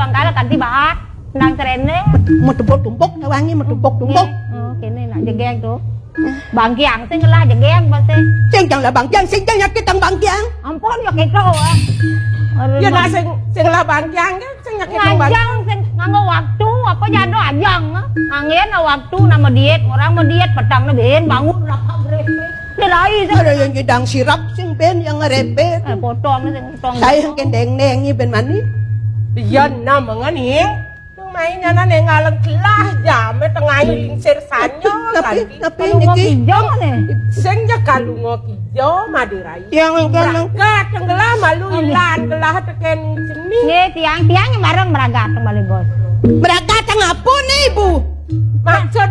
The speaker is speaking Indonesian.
angkala kanti bahas nang serene Metumpuk-tumpuk wangi metumpuk-tumpuk. Oh, kene nak jegeng tu. Bang Kiang sing lah jegeng pasti. Sing jang lah Bang Kiang, sing jang nyakit tang Bang Kiang. Ampun ya keto ah. Ya nak sing lah Bang Kiang kan sing nyakit tang Bang. Ajang sing nganggo waktu apa jado ajang. Angin waktu nama diet, orang mau diet petang na ben bangun lah grepe. Dia lai Ada yang gedang sirap sing ben yang ngerepet. potong sing potong. Saya yang kendeng-neng ni ben mani. Yan na mga ning. Mainnya na nengalang kelah jam tengah lingsir sanyo Tapi Kalau mau niki kijong nih. senja kalungo kijo madirai yang kan berangkat tenggelam malu ilan kelah teken sini Nih tiang-tiangnya bareng meragat kembali bos. mereka tang apa nih Ibu? maksud